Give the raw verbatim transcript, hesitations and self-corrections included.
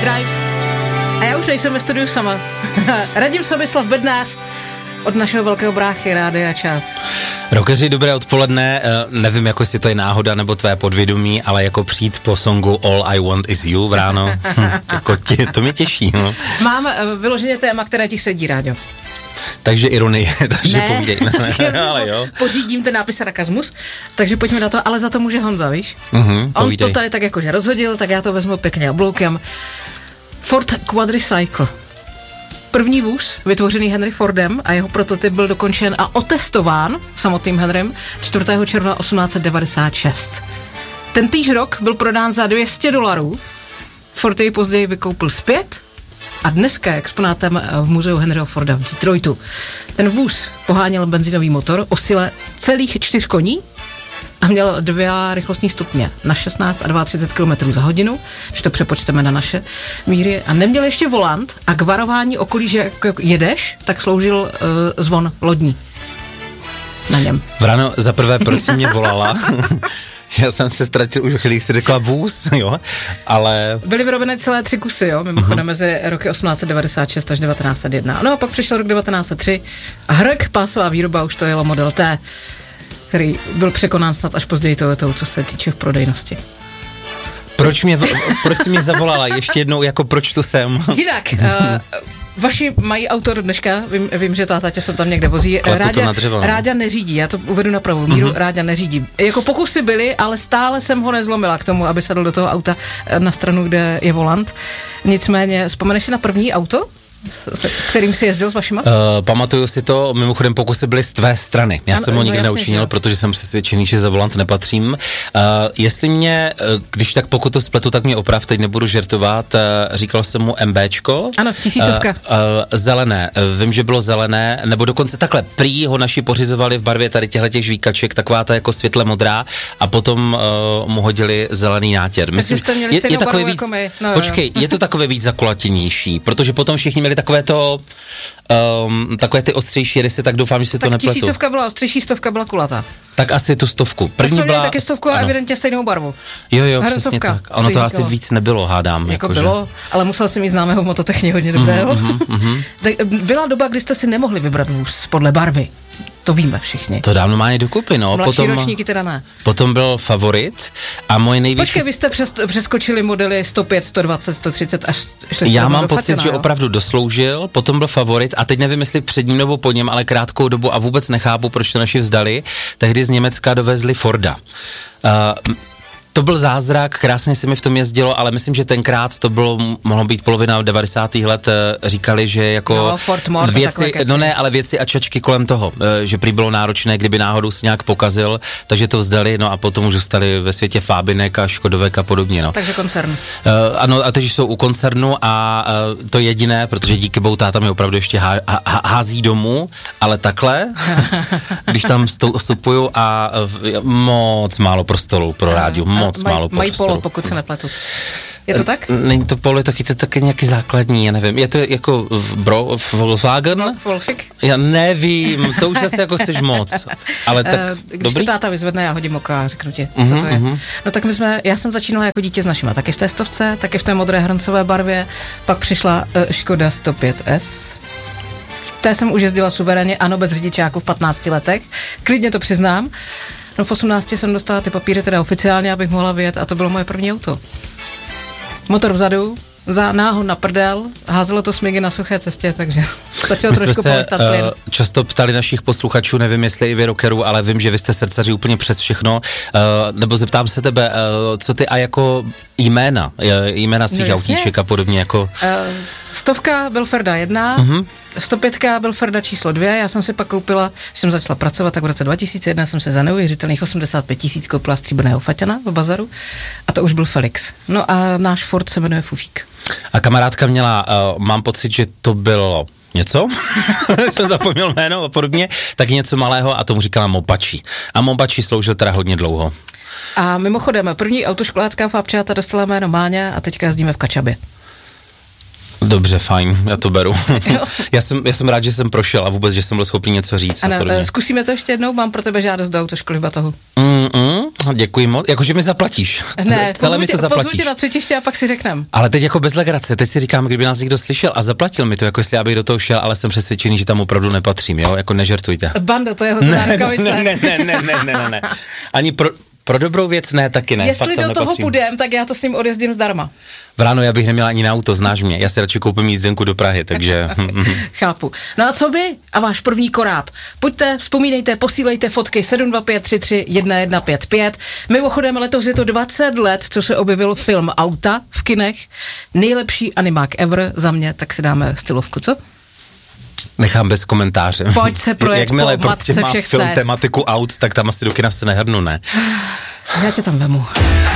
Drive. A já už nejsem ve studiu sama. Radim Soběslav Bednář od našeho velkého bráchy Rádia Čas. Rockeři, dobré odpoledne, uh, nevím, jako jestli to je náhoda nebo tvé podvědomí, ale jako přijít po songu All I Want Is You v ráno, jako tě, to mě těší, no. Mám uh, vyloženě téma, které ti sedí, Ráďo. Takže ironie, takže ne, povídej. Ne, ne, ale jo. Pořídím ten nápis sarkazmus, takže pojďme na to, ale za to může Honza, víš? Mm-hmm, On to tady tak jakože rozhodil, tak já to vezmu pěkně obloukem. Ford Quadricycle. První vůz, vytvořený Henry Fordem a jeho prototyp byl dokončen a otestován samotným Henrym čtvrtého června osmnáct set devadesát šest. Ten týž rok byl prodán za dvě stě dolarů, Ford jej později vykoupil zpět a dneska je exponátem v muzeu Henryho Forda v Detroitu. Ten vůz poháněl benzinový motor o sile celých čtyř koní a měl dvě rychlostní stupně na šestnáct a třicet dva kilometrů za hodinu, když to přepočteme na naše míry, a neměl ještě volant a k varování okolí, že jak jedeš, tak sloužil uh, zvon lodní na něm. Vrano, za prvé, proč jsi mě volala? Já jsem se ztratil už chvíli, jsi řekla vůz, jo, ale... Byly vyrobené celé tři kusy, jo, mimochodem uh-huh. mezi roky osmnáct set devadesát šest až devatenáct set jedna. No a pak přišel rok devatenáct set tři a hrk, pásová výroba, už to jelo Model T, který byl překonán snad až později tohoto, co se týče v prodejnosti. Proč mě, proč jsi mě zavolala? Ještě jednou, jako proč tu jsem? Jinak, uh, vaši mají auto do dneška, vím, vím, že táta tě se tam někde vozí. Ráďa, Ráďa neřídí, já to uvedu na pravou míru, uh-huh. Ráďa neřídí. Jako pokusy byly, ale stále jsem ho nezlomila k tomu, aby sedl do toho auta na stranu, kde je volant. Nicméně, vzpomeneš si na první auto, se kterým jsi jezdil s vašima? Uh, pamatuju si to, mimochodem pokusy byly z tvé strany. Já ano, jsem ho nikdy no, neučinil, že? Protože jsem přesvědčený, že za volant nepatřím. Uh, jestli mě, když tak pokud to spletu, tak mě oprav, teď nebudu žertovat, uh, říkal jsem mu MBčko. Ano, tisícovka. Uh, uh, zelené, uh, vím, že bylo zelené, nebo dokonce takhle, prý ho naši pořizovali v barvě tady těchto žvíkaček, taková ta jako světle modrá, a potom uh, mu hodili zelený nátěr. Myslím, jste měli je, je takový víc, jako my. No, počkej, je to takové víc zakulatěnější, protože potom všichni měli takové to, um, takové ty ostřejší rysy, tak doufám, že si tak to nepletu. Tak tisícovka byla ostřejší, stovka byla kulatá. Tak asi tu stovku. První byla... taky stovku a evidentně stejnou barvu. Jo, jo, přesně tak. Ono to asi víc nebylo, hádám. Jako, jako bylo, že... ale musel si mít známého mototechně hodně dobrého. Mm, mm, mm. Byla doba, kdy jste si nemohli vybrat vůz podle barvy. To víme všichni. To dávno má dokupy, no. Mladší potom, ročníky teda ne. Potom byl Favorit a moje největší... Počkej, vy jste přes, přeskočili modely sto pět, sto dvacet, sto třicet až šli. Já mám pocit, Fatina, že jo? Opravdu dosloužil, potom byl Favorit a teď nevím, jestli před ním nebo po něm, ale krátkou dobu a vůbec nechápu, proč to naši vzdali. Tehdy z Německa dovezli Forda. Uh, To byl zázrak, krásně se mi v tom jezdilo, ale myslím, že tenkrát to bylo, mohlo být polovina devadesátých let, říkali, že jako no, Ford Mort, věci, no ne, ale věci a čačky kolem toho, že prý bylo náročné, kdyby náhodou se nějak pokazil, takže to vzdali, no a potom už zůstali ve světě Fábinek a Škodovek a podobně, no. Takže koncern. Uh, ano, a teď jsou u koncernu a uh, to jediné, protože díky bohu táta mi opravdu ještě há, há, hází domů, ale takhle, když tam vstupuju a uh, moc málo prostoru pro rádiu, moc Moc maj, málo mají polo, pokud se nepletu. Je to tak? Není to polo, je to chyté taky nějaký základní, já nevím. Je to jako bro, Volkswagen? Wolfik? Já nevím, to už zase jako chceš moc. Ale tak Když dobrý? se táta vyzvedne, já hodím oka a řeknu ti, co uh-huh, to je. Uh-huh. No tak my jsme, já jsem začínala jako dítě s našima, taky v té stovce, taky v té modré hrancové barvě, pak přišla uh, Škoda sto pět S. Té jsem už jezdila suverénně, ano, bez řidičáku v patnácti letech, klidně to přiznám. No v osmnácti jsem dostala ty papíry teda oficiálně, abych mohla vyjet, a to bylo moje první auto. Motor vzadu, za náhon na prdel, házelo to smygy na suché cestě, takže stačilo My trošku polechtat plyn. Uh, často ptali našich posluchačů, nevím jestli i vy rockerů, ale vím, že vy jste srdcaři úplně přes všechno, uh, nebo zeptám se tebe, uh, co ty a jako jména, jména svých no, autíček a podobně jako... Uh, stovka byl Ferda jedna, uh-huh. sto pětka byl Ferda číslo dvě, já jsem si pak koupila, když jsem začala pracovat, tak v roce dva tisíce jedna jsem se za neuvěřitelných osmdesát pět tisíc koupila stříbrného Faťana v bazaru a to už byl Felix. No a náš Ford se jmenuje Fufík. A kamarádka měla, uh, mám pocit, že to bylo něco, jsem zapomněl jméno a podobně, tak něco malého a tomu říkala Mopači. A Mopači sloužil teda hodně dlouho. A mimochodem, první autoškolácká fábčáta dostala jméno Máňa a teďka jezdíme v Kačabě. Dobře, fajn, já to beru. já, jsem, já jsem rád, že jsem prošel a vůbec, že jsem byl schopný něco říct. Ano, zkusíme to ještě jednou, mám pro tebe žádost do autoškoly v Batohu. Mm-mm, Děkuji moc, jakože mi zaplatíš. Ne, celé mi to zaplatíš. Pozvu tě na cvičiště a pak si řeknem. Ale teď jako bez legrace, teď si říkám, kdyby nás někdo slyšel a zaplatil mi to, jako jestli já bych do toho šel, ale jsem přesvědčený, že tam opravdu nepatřím, jo, jako nežertujte. Banda, to je hozená rukavice. Ne, ne, ne, ne, ne, ne, ne, ne. Ani pro, pro dobrou věc ne, taky ne. Jestli do toho půjdem, tak já to s ním odjezdím zdarma. Vráno, já bych neměla ani na auto, znáš mě, já si radši koupím jízdenku do Prahy, takže... Chápu. No a co vy a váš první koráb? Pojďte, vzpomínejte, posílejte fotky sedm dva pět tři tři jedna jedna pět pět. Mimochodem letos je to dvacet let, co se objevil film Auta v kinech. Nejlepší animák ever za mě, tak si dáme stylovku, co? Nechám bez komentáře. Pojď se projet Jakmile po prostě matce má všech film cest. tematiku aut, tak tam asi do kina se nehrnu, ne? Já tě tam vemu.